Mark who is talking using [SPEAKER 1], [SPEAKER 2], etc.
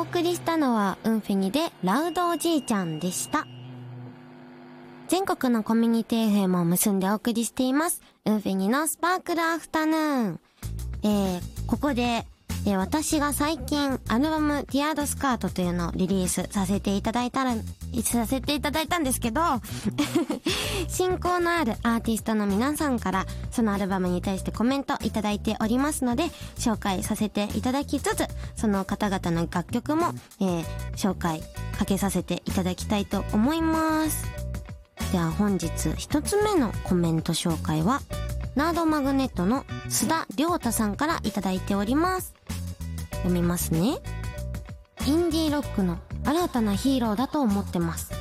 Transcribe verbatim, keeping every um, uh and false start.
[SPEAKER 1] 送りしたのはウンフェニでラウドおじいちゃんでした。全国のコミュニティ エフエム を結んでお送りしていますウンフェニのスパークルアフタヌーン。えー、ここで、えー、私が最近アルバムティアードスカートというのをリリースさせていただいたらさせていただいたんですけど親交のあるアーティストの皆さんからそのアルバムに対してコメントいただいておりますので紹介させていただきつつ、その方々の楽曲も、えー、紹介かけさせていただきたいと思います。では本日一つ目のコメント紹介はナードマグネットの須田亮太さんからいただいております。読みますね。インディーロックの新たなヒーローだと思ってます。